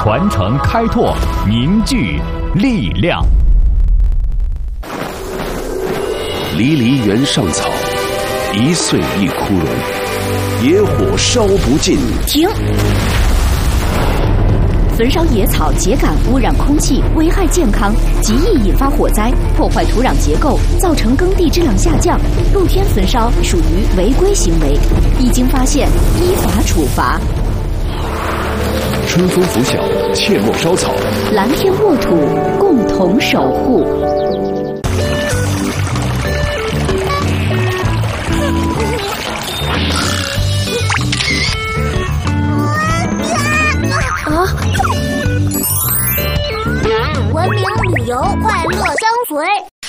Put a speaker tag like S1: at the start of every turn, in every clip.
S1: 传承开拓，凝聚力量。
S2: 离离原上草，一岁一枯荣。野火烧不尽。
S3: 停！焚烧野草秸秆污染空气，危害健康，极易引发火灾，破坏土壤结构，造成耕地质量下降。露天焚烧属于违规行为，一经发现依法处罚。
S2: 春风拂晓，切莫烧草。
S3: 蓝天沃土，共同守护。
S4: 文明旅游，快乐相随。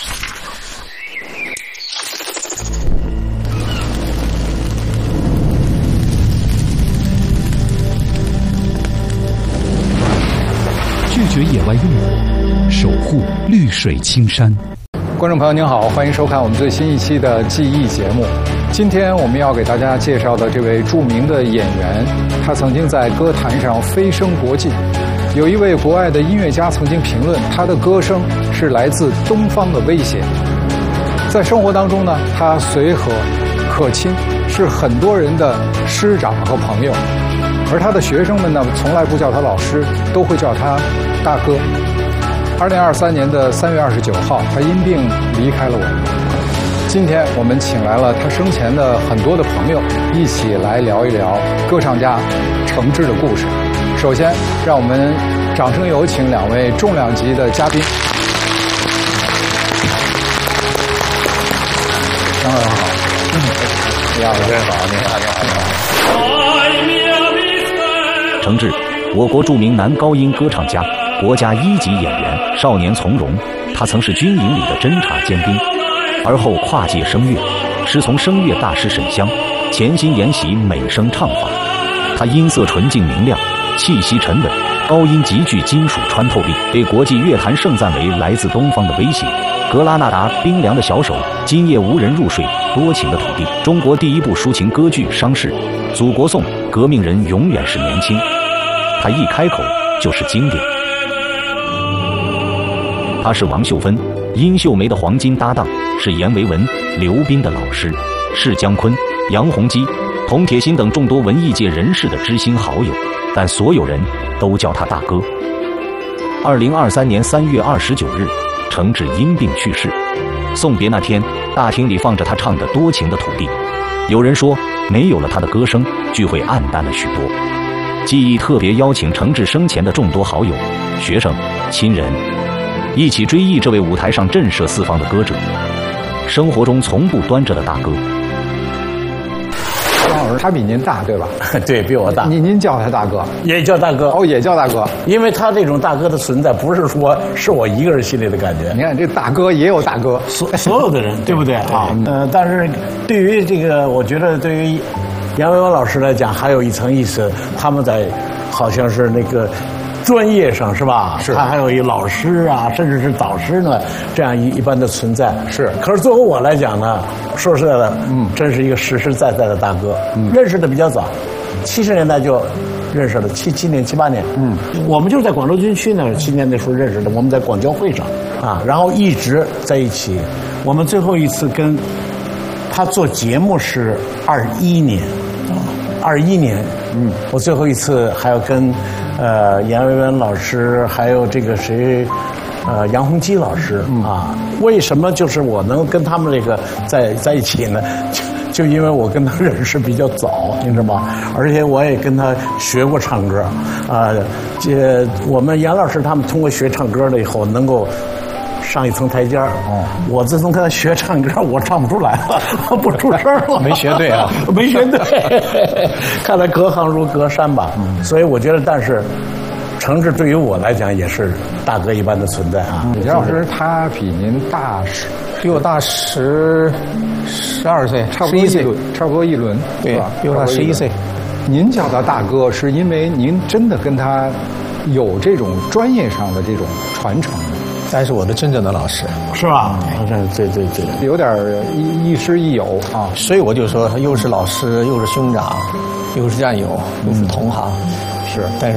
S5: 拒绝野外用火，守护绿水青山。
S6: 观众朋友您好，欢迎收看我们最新一期的记忆节目。今天我们要给大家介绍的这位著名的演员，他曾经在歌坛上飞升国际。有一位国外的音乐家曾经评论，他的歌声是来自东方的威胁。在生活当中呢，他随和可亲，是很多人的师长和朋友。而他的学生们呢，从来不叫他老师，都会叫他大哥。2023年的3月29号，他因病离开了我们。今天我们请来了他生前的很多的朋友，一起来聊一聊歌唱家程志的故事。首先，让我们掌声有请两位重量级的嘉宾。张老师好，李老师好，您好，您好。
S7: 程志，我国著名男高音歌唱家，国家1级演员，少年从容。他曾是军营里的侦察尖兵，而后跨界声乐，师从声乐大师沈湘，潜心研习美声唱法。他音色纯净明亮，气息沉稳，高音极具金属穿透力，被国际乐坛盛赞为来自东方的威胁。格拉纳达冰凉的小手，今夜无人入睡，多情的土地，中国第一部抒情歌剧《伤逝》，祖国颂，革命人永远是年轻。他一开口就是经典。他是王秀芬、殷秀梅的黄金搭档，是阎维文、刘斌的老师，是姜昆、杨洪基、童铁心等众多文艺界人士的知心好友，但所有人都叫他大哥。2023年3月29日，程志因病去世。送别那天，大厅里放着他唱的《多情的土地》。有人说，没有了他的歌声，聚会黯淡了许多。记忆特别邀请程志生前的众多好友、学生、亲人，一起追忆这位舞台上震慑四方的歌者，生活中从不端着的大哥。
S6: 张老师，他比您大对吧？
S8: 对，比我大。
S6: 您叫他大哥，
S8: 也叫大哥。
S6: 哦，也叫大哥。
S8: 因为他这种大哥的存在，不是说是我一个人心里的感觉。
S6: 你看这大哥也有大哥，
S8: 所有的人，对不对啊？但是对于这个，我觉得对于阎维文老师来讲，还有一层意思，他们在好像是那个专业上是吧？是，他还有一老师啊，甚至是导师呢，这样一般的存在。是，可是作为我来讲呢，说实在的，真是一个实实在在的大哥。认识的比较早，70年代就认识了，77年、78年。我们就是在广州军区呢，7年的时候认识的，我们在广交会上啊，然后一直在一起。我们最后一次跟他做节目是21年。21年，我最后一次还要跟阎维文老师，还有这个谁，杨洪基老师啊。为什么就是我能跟他们这个在一起呢？就因为我跟他认识比较早，你知道吗？而且我也跟他学过唱歌，我们杨老师他们通过学唱歌了以后，能够上一层台阶儿。我自从跟他学唱歌，我唱不出来了，不出声了。
S6: 没学对啊，
S8: 没学对。看来隔行如隔山吧。所以我觉得，但是程志对于我来讲也是大哥一般的存在啊。
S6: 李老师他比您大
S9: 比我大12岁，
S6: 差不多11岁，差不多一轮，
S9: 对吧？比我大11岁。
S6: 您叫他大哥，是因为您真的跟他有这种专业上的这种传承。
S9: 他是我的真正的老师，
S8: 是吧？对，
S6: 有点亦师亦友啊。
S9: 所以我就说，他又是老师，又是兄长，又是战友，又是同行。
S6: 是，
S9: 但是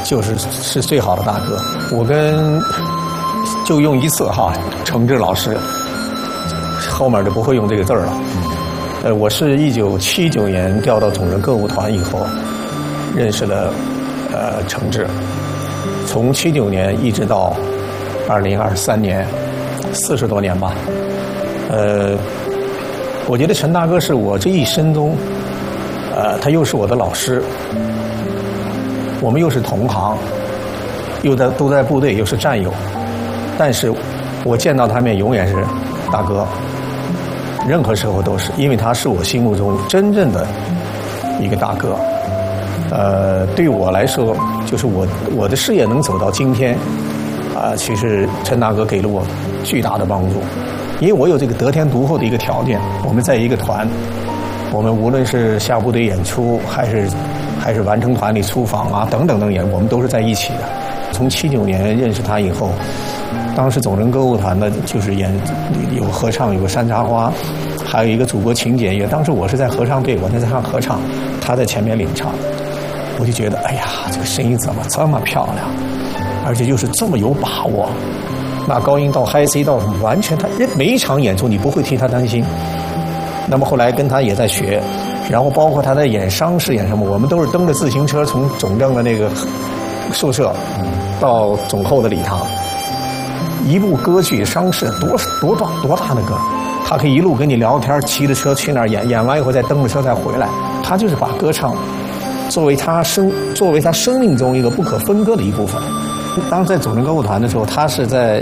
S9: 是最好的大哥。我就用一次哈，程志老师，后面就不会用这个字了。我是1979年调到总政歌舞团以后，认识了程志，从79年一直到2023年，40多年吧。我觉得陈大哥是我这一生中，他又是我的老师，我们又是同行，都在部队，又是战友，但是我见到他面永远是大哥。任何时候都是，因为他是我心目中真正的一个大哥。对我来说，就是我的事业能走到今天，其实陈大哥给了我巨大的帮助，因为我有这个得天独厚的一个条件。我们在一个团，我们无论是下部队演出，还是完成团里出访啊等等演，我们都是在一起的。从79年认识他以后。当时总政歌舞团的就是有合唱，有个山茶花，还有一个祖国情结乐。当时我是在合唱队，我在唱合唱，他在前面领唱，我就觉得哎呀，这个声音怎么这么漂亮，而且又是这么有把握，那高音到 high C 到完全他每一场演出你不会替他担心。那么后来跟他也在学，然后包括他在演伤势演什么，我们都是蹬着自行车从总政的那个宿舍到总后的礼堂。一部歌剧伤势多大的歌，他可以一路跟你聊天，骑着车去那儿演完以后再蹬着车再回来。他就是把歌唱作为他生命中一个不可分割的一部分。当时在总政歌舞团的时候，他是在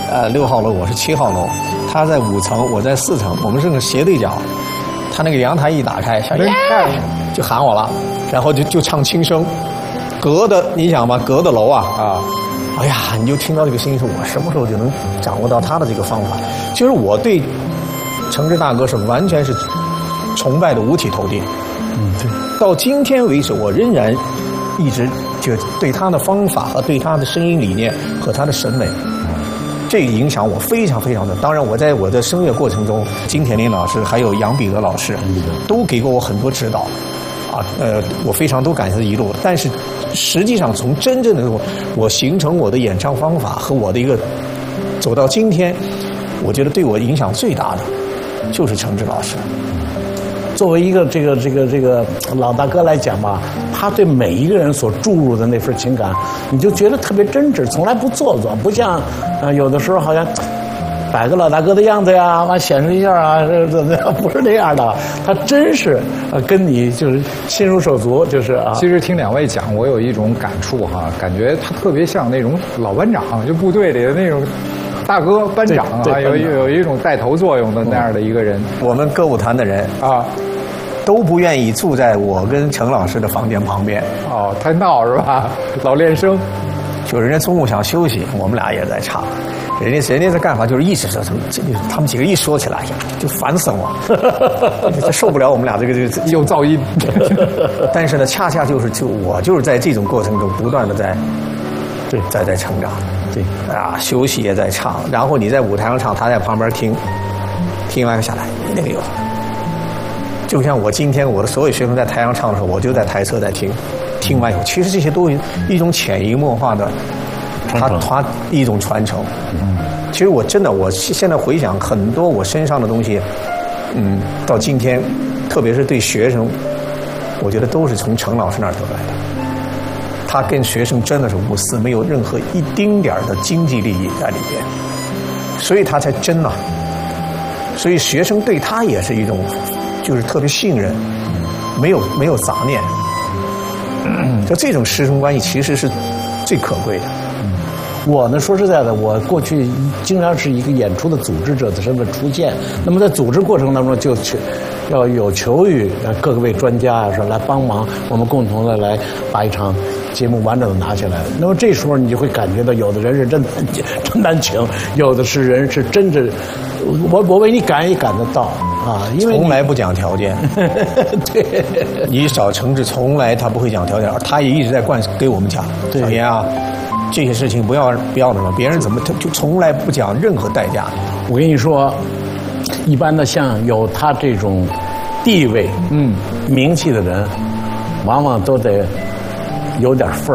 S9: 6号楼，我是7号楼，他在5层，我在4层，我们是个斜对角。他那个阳台一打开，小人就喊我了，然后就唱轻声，你想吧，隔的楼啊。哎呀，你就听到这个声音，说我什么时候就能掌握到他的这个方法？其实我对程志大哥是完全是崇拜的五体投地。对。到今天为止，我仍然一直就对他的方法和对他的声音理念和他的审美，这个影响我非常非常的。当然，我在我的声乐过程中，金铁林老师还有杨彼得老师都给过我很多指导。我非常都感谢一路，但是实际上从真正的我形成我的演唱方法和我的一个走到今天，我觉得对我影响最大的就是程志老师。
S8: 作为一个这个老大哥来讲吧，他对每一个人所注入的那份情感，你就觉得特别真挚，从来不做作，不像有的时候好像摆个老大哥的样子呀，完显示一下啊，不是那样的。他真是跟你就是心如手足，就是啊。
S6: 其实听两位讲，我有一种感触哈，感觉他特别像那种老班长，就部队里的那种大哥班长啊，有一种带头作用的那样的一个人。
S9: 我们歌舞团的人啊，都不愿意住在我跟程老师的房间旁边。
S6: 哦，太闹是吧？老练声，
S9: 就人家中午想休息，我们俩也在唱。人家在干嘛？就是一直说他们几个一说起来，哎呀，就烦死我，受不了我们俩这个
S6: 有噪音。
S9: 但是呢，恰恰我就是在这种过程中不断的在成长。对啊，休息也在唱，然后你在舞台上唱，他在旁边听完下来，那个有。就像我今天我的所有学生在台上唱的时候，我就在台侧在听完以后，其实这些都有一种潜移默化的。他一种传承。其实我现在回想很多我身上的东西，到今天，特别是对学生，我觉得都是从程老师那儿得来的。他跟学生真的是无私，没有任何一丁点的经济利益在里边，所以他才真啊。所以学生对他也是一种，就是特别信任，没有杂念。就这种师生关系其实是最可贵的。
S8: 我呢，说实在的，我过去经常是一个演出的组织者的身份出现。那么在组织过程当中，就要有求于各位专家啊，说来帮忙，我们共同的来把一场节目完整的拿下来。那么这时候你就会感觉到，有的人是真难请，有的人是真的，我为你赶也赶得到啊，因为
S9: 从来不讲条件。
S8: 对，
S9: 你找程志从来他不会讲条件，他也一直在给我们讲，小严啊。这些事情不要什么，别人怎么他就从来不讲任何代价。
S8: 我跟你说，一般的像有他这种地位、名气的人，往往都得有点份儿。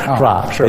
S8: 是吧？
S6: 是